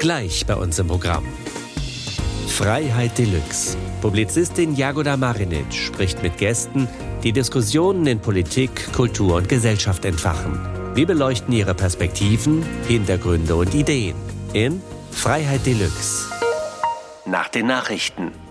Gleich bei uns im Programm. Freiheit Deluxe. Publizistin Jagoda Marinic spricht mit Gästen, die Diskussionen in Politik, Kultur und Gesellschaft entfachen. Wir beleuchten ihre Perspektiven, Hintergründe und Ideen in Freiheit Deluxe. Nach den Nachrichten.